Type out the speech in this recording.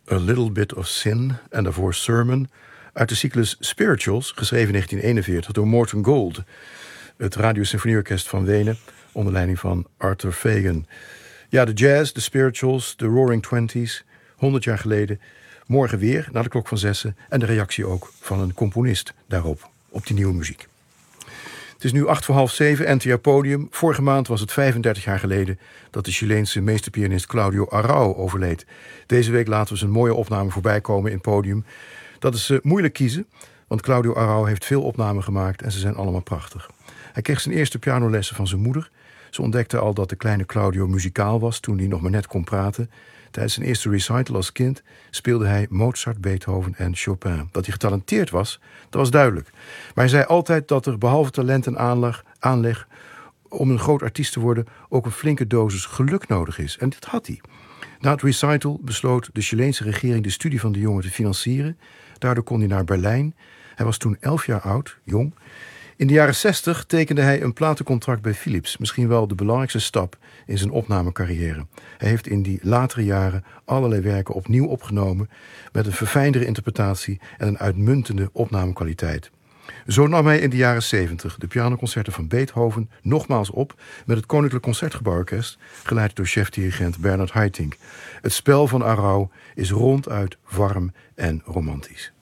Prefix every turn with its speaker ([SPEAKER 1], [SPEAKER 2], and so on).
[SPEAKER 1] A Little Bit of Sin en daarvoor Sermon uit de cyclus Spirituals, geschreven in 1941 door Morton Gould, het Radiosymfonieorkest van Wenen onder leiding van Arthur Fagan. Ja, de jazz, de spirituals, de Roaring Twenties, 100 jaar geleden. Morgen weer, na de klok van 6 en de reactie ook van een componist daarop, op die nieuwe muziek. Het is nu 6:08, NTR Podium. Vorige maand was het 35 jaar geleden dat de Chileense meesterpianist Claudio Arrau overleed. Deze week laten we zijn mooie opname voorbij komen in Podium. Dat is moeilijk kiezen, want Claudio Arrau heeft veel opnamen gemaakt en ze zijn allemaal prachtig. Hij kreeg zijn eerste pianolessen van zijn moeder. Ze ontdekte al dat de kleine Claudio muzikaal was toen hij nog maar net kon praten. Tijdens zijn eerste recital als kind speelde hij Mozart, Beethoven en Chopin. Dat hij getalenteerd was, dat was duidelijk. Maar hij zei altijd dat er behalve talent en aanleg om een groot artiest te worden ook een flinke dosis geluk nodig is. En dit had hij. Na het recital besloot de Chileense regering de studie van de jongen te financieren. Daardoor kon hij naar Berlijn. Hij was toen 11 jaar oud, jong. In de jaren 60 tekende hij een platencontract bij Philips. Misschien wel de belangrijkste stap in zijn opnamecarrière. Hij heeft in die latere jaren allerlei werken opnieuw opgenomen met een verfijndere interpretatie en een uitmuntende opnamekwaliteit. Zo nam hij in de jaren 70 de pianoconcerten van Beethoven nogmaals op met het Koninklijk Concertgebouworkest, geleid door chefdirigent Bernard Haitink. Het spel van Arrau is ronduit warm en romantisch.